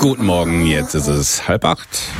Guten Morgen, jetzt ist es 7:30.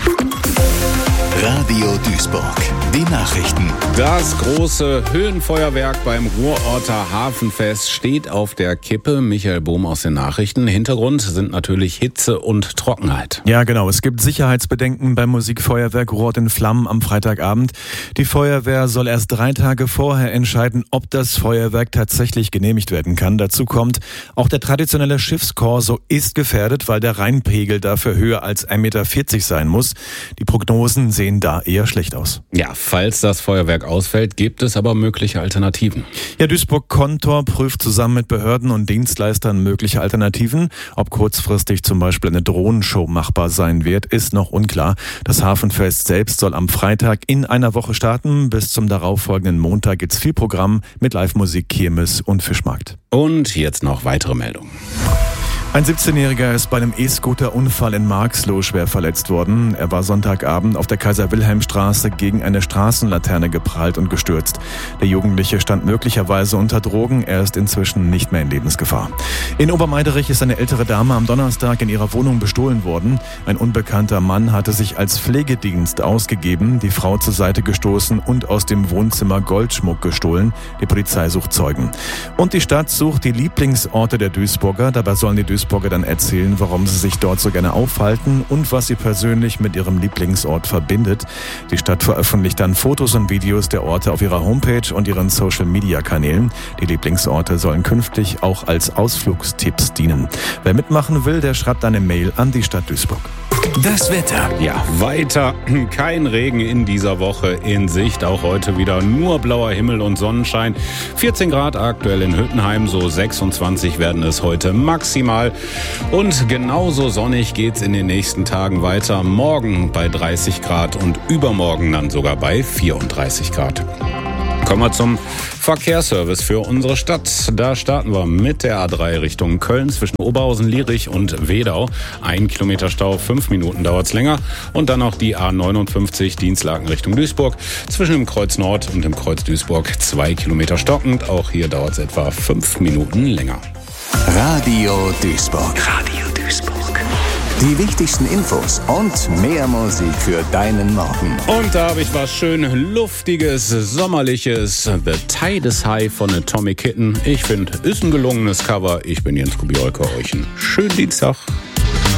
Radio Duisburg, die Nachrichten. Das große Höhenfeuerwerk beim Ruhrorter Hafenfest steht auf der Kippe. Michael Bohm aus den Nachrichten. Hintergrund sind natürlich Hitze und Trockenheit. Ja, genau. Es gibt Sicherheitsbedenken beim Musikfeuerwerk Ruhrort in Flammen am Freitagabend. Die Feuerwehr soll erst 3 Tage vorher entscheiden, ob das Feuerwerk tatsächlich genehmigt werden kann. Dazu kommt, auch der traditionelle Schiffskorso ist gefährdet, weil der Rheinpegel dafür höher als 1,40 Meter sein muss. Die Prognosen sehen da eher schlecht aus. Ja, falls das Feuerwerk ausfällt, gibt es aber mögliche Alternativen. Ja, Duisburg-Kontor prüft zusammen mit Behörden und Dienstleistern mögliche Alternativen. Ob kurzfristig zum Beispiel eine Drohnenshow machbar sein wird, ist noch unklar. Das Hafenfest selbst soll am Freitag in einer Woche starten. Bis zum darauffolgenden Montag gibt's viel Programm mit Live-Musik, Kirmes und Fischmarkt. Und jetzt noch weitere Meldungen. Ein 17-Jähriger ist bei einem E-Scooter-Unfall in Marxloh schwer verletzt worden. Er war Sonntagabend auf der Kaiser-Wilhelm-Straße gegen eine Straßenlaterne geprallt und gestürzt. Der Jugendliche stand möglicherweise unter Drogen. Er ist inzwischen nicht mehr in Lebensgefahr. In Obermeiderich ist eine ältere Dame am Donnerstag in ihrer Wohnung bestohlen worden. Ein unbekannter Mann hatte sich als Pflegedienst ausgegeben, die Frau zur Seite gestoßen und aus dem Wohnzimmer Goldschmuck gestohlen. Die Polizei sucht Zeugen. Und die Stadt sucht die Lieblingsorte der Duisburger. Dabei sollen die Duisburger dann erzählen, warum sie sich dort so gerne aufhalten und was sie persönlich mit ihrem Lieblingsort verbindet. Die Stadt veröffentlicht dann Fotos und Videos der Orte auf ihrer Homepage und ihren Social-Media-Kanälen. Die Lieblingsorte sollen künftig auch als Ausflugstipps dienen. Wer mitmachen will, der schreibt eine Mail an die Stadt Duisburg. Das Wetter. Ja, weiter kein Regen in dieser Woche in Sicht. Auch heute wieder nur blauer Himmel und Sonnenschein. 14 Grad aktuell in Hüttenheim, so 26 werden es heute maximal. Und genauso sonnig geht's in den nächsten Tagen weiter. Morgen bei 30 Grad und übermorgen dann sogar bei 34 Grad. Kommen wir zum Verkehrsservice für unsere Stadt. Da starten wir mit der A3 Richtung Köln zwischen Oberhausen, Lierich und Wedau. 1 Kilometer Stau, 5 Minuten dauert's länger. Und dann noch die A59 Dienstlaken Richtung Duisburg. Zwischen dem Kreuz Nord und dem Kreuz Duisburg 2 Kilometer stockend. Auch hier dauert's etwa 5 Minuten länger. Radio Duisburg. Radio Duisburg. Die wichtigsten Infos und mehr Musik für deinen Morgen. Und da habe ich was schön Luftiges, Sommerliches. The Tide is High von Atomic Kitten. Ich finde, ist ein gelungenes Cover. Ich bin Jens Kubiolke. Euch einen schönen Dienstag.